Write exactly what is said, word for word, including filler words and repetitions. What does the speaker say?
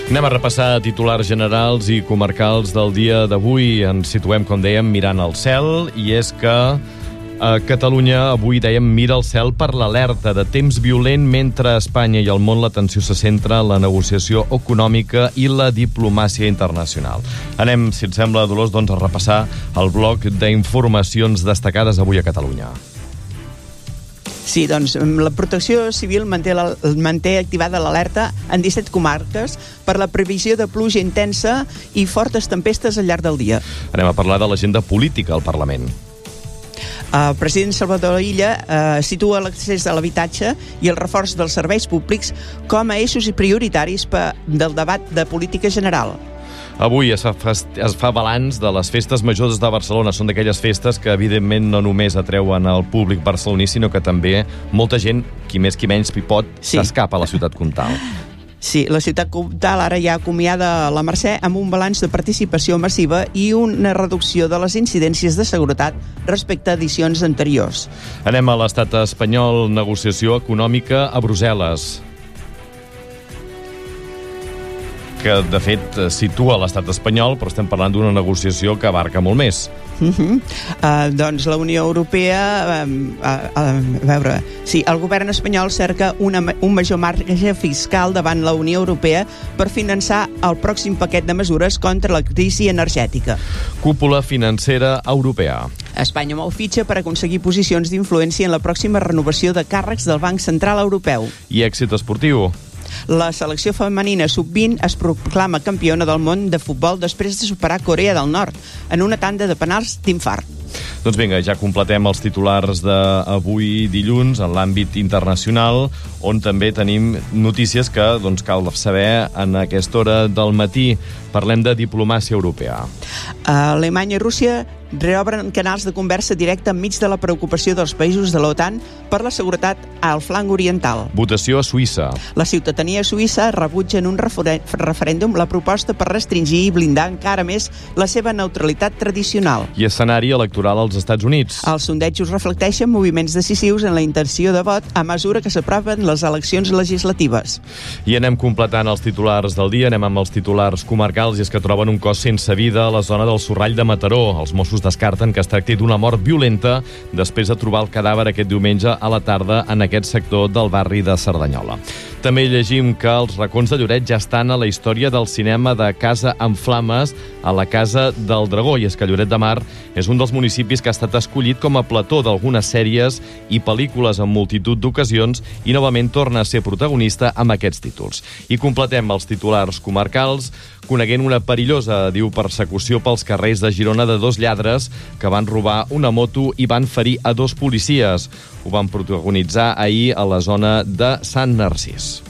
Anem a repassar titulars generals i comarcals del dia d'avui. Ens situem, com dèiem, mirant al cel, i és que a Catalunya avui, dèiem, mira el cel per l'alerta de temps violent, mentre a Espanya i al món l'atenció se centra en la negociació econòmica i la diplomàcia internacional. Anem, si et sembla, Dolors, doncs, a repassar el bloc d'informacions destacades avui a Catalunya. Sí, doncs la Protecció Civil manté, la, manté activada l'alerta en disset comarques per la previsió de pluja intensa i fortes tempestes al llarg del dia. Anem a parlar de l'agenda política al Parlament. El president Salvador Illa eh, situa l'accés a l'habitatge i el reforç dels serveis públics com a eixos prioritaris per, del debat de política general. Avui es fa, es fa balanç de les festes majors de Barcelona. Són d'aquelles festes que, evidentment, no només atreuen al públic barceloní, sinó que també molta gent, qui més qui menys pot, sí. s'escapa a la ciutat comtal. Sí, la ciutat comtal ara ja acomiada la Mercè amb un balanç de participació massiva i una reducció de les incidències de seguretat respecte a edicions anteriors. Anem a l'estat espanyol, negociació econòmica a Brussel·les, que, de fet, situa l'estat espanyol, però estem parlant d'una negociació que abarca molt més. Uh -huh. uh, doncs la Unió Europea, um, uh, uh, a veure, sí, el govern espanyol cerca una, un major marge fiscal davant la Unió Europea per finançar el pròxim paquet de mesures contra la crisi energètica. Cúpula financera europea. Espanya mou fitxa per aconseguir posicions d'influència en la pròxima renovació de càrrecs del Banc Central Europeu. I èxit esportiu. La selecció femenina sub vint es proclama campiona del món de futbol després de superar Corea del Nord en una tanda de penals d'infart. Doncs vinga, ja completem els titulars d'avui dilluns en l'àmbit internacional, on també tenim notícies que doncs, cal saber en aquesta hora del matí. Parlem de diplomàcia europea. Alemanya i Rússia reobren canals de conversa directa enmig de la preocupació dels països de l'OTAN per la seguretat al flanc oriental. Votació a Suïssa. La ciutadania suïssa rebutja en un refer- referèndum la proposta per restringir i blindar encara més la seva neutralitat tradicional. I escenari electoral als Estats Units. Els sondejos reflecteixen moviments decisius en la intenció de vot a mesura que s'aproven les eleccions legislatives. I anem completant els titulars del dia, anem amb els titulars comarcals, i és que troben un cos sense vida a la zona del Sorrall de Mataró. Els Mossos descarten que es tracti d'una mort violenta després de trobar el cadàver aquest diumenge a la tarda en aquest sector del barri de Cerdanyola. També llegim que els racons de Lloret ja estan a la història del cinema de Casa en Flames a la Casa del Dragó, i és que Lloret de Mar és un dels municipis que ha estat escollit com a plató d'algunes sèries i pel·lícules en multitud d'ocasions i novament torna a ser protagonista amb aquests títols. I completem els titulars comarcals coneguent una perillosa, diu, persecució pels carrers de Girona de dos lladres que van robar una moto i van ferir a dos policies. Ho van protagonitzar ahir a la zona de Sant Narcís.